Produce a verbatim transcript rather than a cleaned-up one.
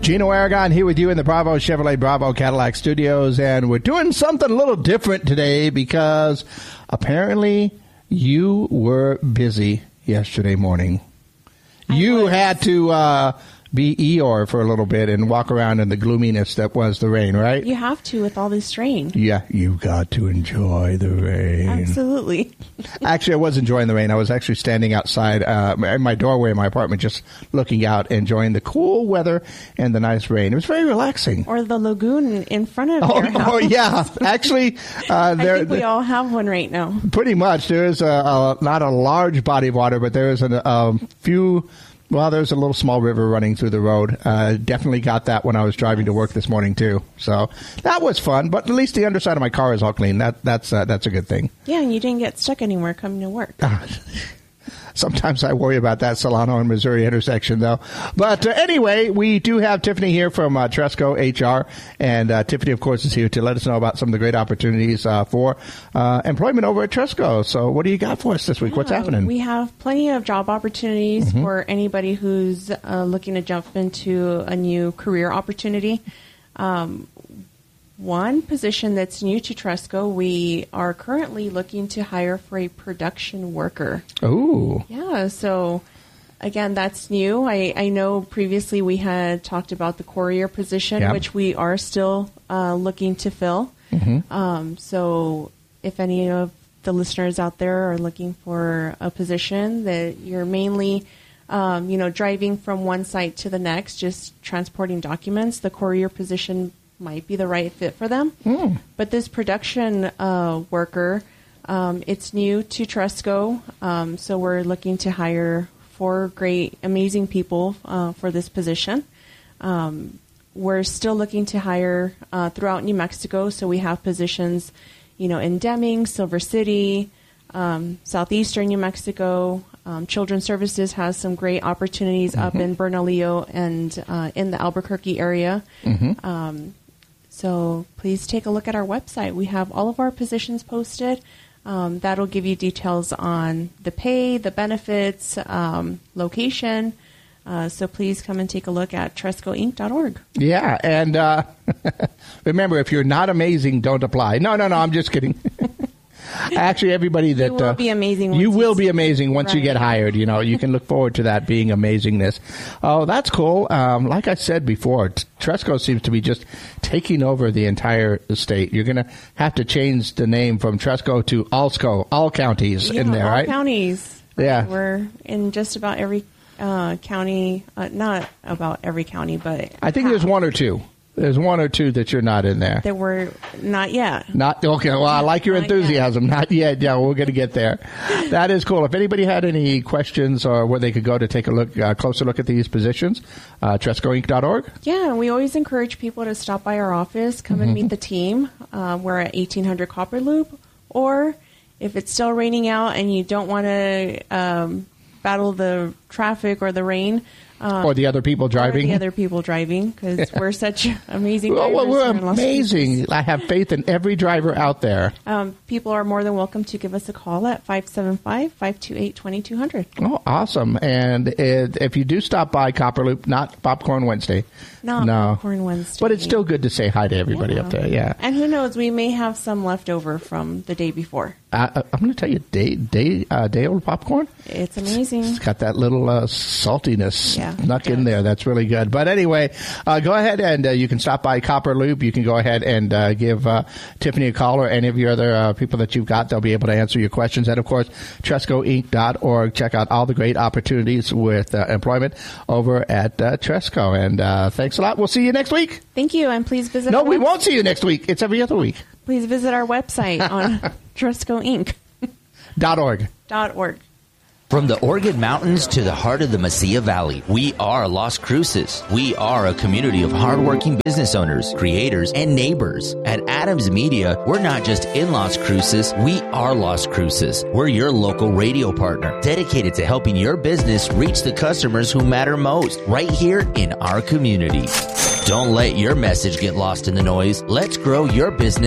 Gino Aragon here with you in the Bravo Chevrolet Bravo Cadillac Studios, and we're doing something a little different today because apparently you were busy yesterday morning. I you was. had to uh, be Eeyore for a little bit and walk around in the gloominess that was the rain, right? You have to with all this rain. Yeah, you got to enjoy the rain. Absolutely. Actually, I was enjoying the rain. I was actually standing outside uh, in my doorway in my apartment, just looking out, enjoying the cool weather and the nice rain. It was very relaxing. Or the lagoon in front of Oh, your house. oh yeah. Actually, uh, there, I think we all have one right now. pretty much. There is a, a not a large body of water, but there is a um, few. Well, there's a little small river running through the road. Uh, definitely got that when I was driving to work this morning too. So that was fun. But at least the underside of my car is all clean. That that's uh, that's a good thing. Yeah, and you didn't get stuck anywhere coming to work. Sometimes I worry about that Solano and Missouri intersection, though. But uh, anyway, we do have Tiffany here from uh, Tresco H R. And uh, Tiffany, of course, is here to let us know about some of the great opportunities uh, for uh, employment over at Tresco. So what do you got for us this week? Yeah, What's happening? We have plenty of job opportunities Mm-hmm. for anybody who's uh, looking to jump into a new career opportunity. Um, one position that's new to Tresco, we are currently looking to hire for a production worker. Ooh. Yeah, so again, that's new. I, I know previously we had talked about the courier position, Yeah. which we are still uh, looking to fill. Mm-hmm. Um, so if any of the listeners out there are looking for a position that you're mainly, um, you know, driving from one site to the next, just transporting documents, the courier position might be the right fit for them. Mm. But this production uh, worker, um, it's new to Tresco, um, so we're looking to hire four great, amazing people uh, for this position. Um, we're still looking to hire uh, throughout New Mexico, so we have positions, you know, in Deming, Silver City, um, southeastern New Mexico. Um, Children's Services has some great opportunities mm-hmm. up in Bernalillo and uh, in the Albuquerque area. Mm-hmm. Um, so please take a look at our website. We have all of our positions posted. Um, that'll give you details on the pay, the benefits, um, location. Uh, so please come and take a look at Tresco Inc dot org. Yeah, and uh, remember, if you're not amazing, don't apply. No, no, no, I'm just kidding. Actually, everybody that You will uh, be amazing. Once you will you be amazing once you right. get hired. You know, you can look forward to that being amazingness. Oh, that's cool. Um, like I said before, T- Tresco seems to be just taking over the entire state. You're going to have to change the name from Tresco to Alsco, all counties yeah, in there, all right? counties. Yeah. We're in just about every uh, county, uh, not about every county, but I think there's one or two. There's one or two that you're not in there. that we're not yet. Not okay. Well, I like your Not enthusiasm. Not yet. Yeah, we're going to get there. That is cool. If anybody had any questions or where they could go to take a look, uh, closer look at these positions, uh, Tresco Inc dot org. Yeah, we always encourage people to stop by our office, come Mm-hmm. and meet the team. Uh, we're at eighteen hundred Copper Loop, or if it's still raining out and you don't want to um, battle the traffic or the rain. Um, Or the other people driving. Or the other people driving, because we're such amazing Well, drivers. well, we're here in Las amazing. Vegas. I have faith in every driver out there. Um, people are more than welcome to give us a call at five seven five, five two eight, two two zero zero. Oh, awesome. And it, if you do stop by Copper Loop, not Popcorn Wednesday. Not no. Popcorn Wednesday. But it's still good to say hi to everybody Yeah. up there. Yeah. And who knows, we may have some left over from the day before. Uh, I'm going to tell you, day, day, uh, day old popcorn. It's amazing. It's got that little uh, saltiness Yeah, snuck it in does. there. That's really good. But anyway, uh, go ahead and uh, you can stop by Copper Loop. You can go ahead and uh, give uh, Tiffany a call or any of your other uh, people that you've got. They'll be able to answer your questions. And, of course, Tresco Inc dot org. Check out all the great opportunities with uh, employment over at uh, Tresco. And uh, thanks a lot. We'll see you next week. Thank you, and please visit No, our we website. won't see you next week. It's every other week. Please visit our website on Tresco Inc Dot org. dot org. From the Oregon Mountains to the heart of the Mesilla Valley, we are Las Cruces. We are a community of hardworking business owners, creators, and neighbors. At Adams Media, we're not just in Las Cruces, we are Las Cruces. We're your local radio partner, dedicated to helping your business reach the customers who matter most, right here in our community. Don't let your message get lost in the noise. Let's grow your business